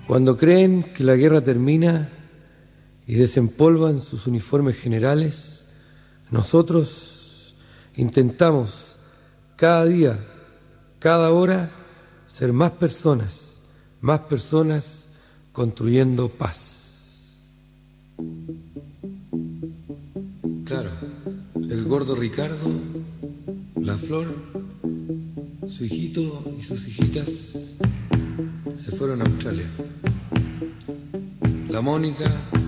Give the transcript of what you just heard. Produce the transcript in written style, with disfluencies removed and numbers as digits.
Cuando creen que la guerra termina y desempolvan sus uniformes generales, nosotros intentamos cada día, cada hora, ser más personas construyendo paz. Claro, el gordo Ricardo, la Flor, su hijito y sus hijitas se fueron a Australia. La Mónica